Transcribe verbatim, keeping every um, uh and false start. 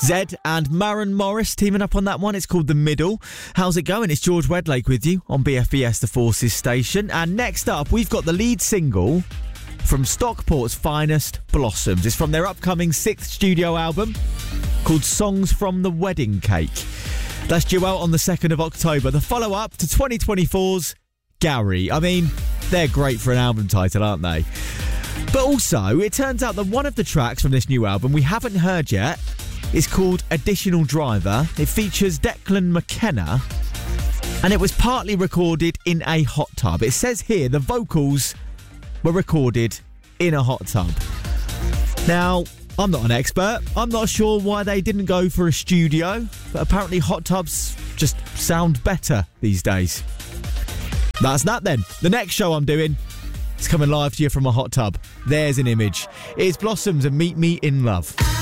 Zed and Maren Morris teaming up on that one. It's called The Middle. How's it going? It's George Wedlake with you on B F B S The Forces station. And next up, we've got the lead single from Stockport's finest, Blossoms. It's from their upcoming sixth studio album called Songs from the Wedding Cake. That's due out on the second of October. The follow-up to twenty twenty-four's Gary. I mean, they're great for an album title, aren't they? But also, it turns out that one of the tracks from this new album we haven't heard yet is called Additional Driver. It features Declan McKenna, and it was partly recorded in a hot tub. It says here the vocals were recorded in a hot tub. Now, I'm not an expert. I'm not sure why they didn't go for a studio, but apparently hot tubs just sound better these days. That's that then. The next show I'm doing is coming live to you from a hot tub. There's an image. It's Blossoms and Meet Me in Love.